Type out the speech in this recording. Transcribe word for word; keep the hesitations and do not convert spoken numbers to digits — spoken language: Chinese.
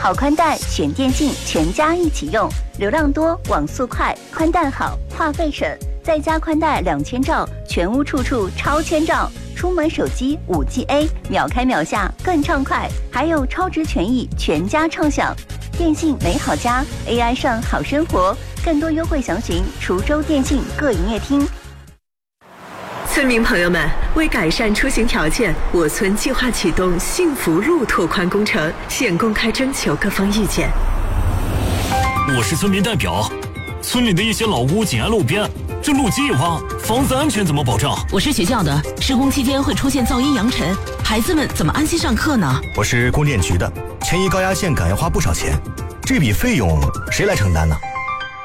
好宽带选电信，全家一起用，流量多，网速快，宽带好，话费省，再加宽带两千兆，全屋处处超千兆。出门手机 五 G A， 秒开秒下更畅快，还有超值权益，全家畅享。电信美好家 A I 上好生活，更多优惠详询滁州电信各营业厅。 村民朋友们，为改善出行条件，我村计划启动幸福路拓宽工程，现公开征求各方意见。 我是村民代表，村里的一些老屋紧挨路边，这路基一挖，房子安全怎么保障？ 我是学校的，施工期间会出现噪音扬尘，孩子们怎么安心上课呢？ 我是供电局的，迁移高压线杆要花不少钱，这笔费用谁来承担呢？